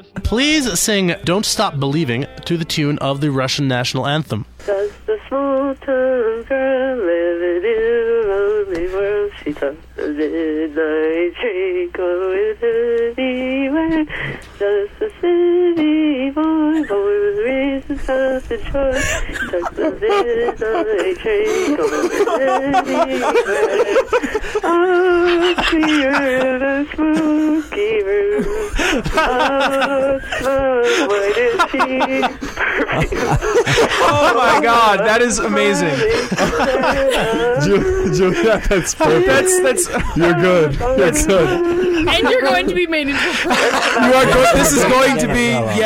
Please sing Don't Stop Believing to the tune of the Russian national anthem. Does the small-town girl living in a lonely world? She does the midnight train going anywhere. Does the city boy with reasons of the choice? Does the midnight train going anywhere? Oh, clear the spooky room. Oh, smell white and cheap perfume. Oh my God, that is amazing. Julia, that's perfect. That's You're good. You're good. And you're going to be made into a you are good. This is going to be